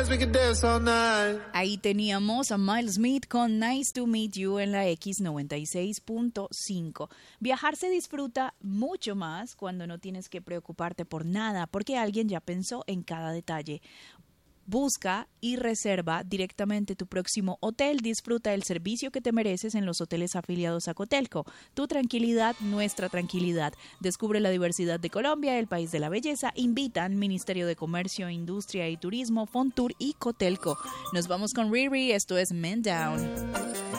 Ahí teníamos a Miles Smith con Nice to Meet You en la X96.5. Viajar se disfruta mucho más cuando no tienes que preocuparte por nada, porque alguien ya pensó en cada detalle. Busca y reserva directamente tu próximo hotel. Disfruta el servicio que te mereces en los hoteles afiliados a Cotelco. Tu tranquilidad, nuestra tranquilidad. Descubre la diversidad de Colombia, el país de la belleza. Invitan Ministerio de Comercio, Industria y Turismo, Fontur y Cotelco. Nos vamos con Riri. Esto es Men Down.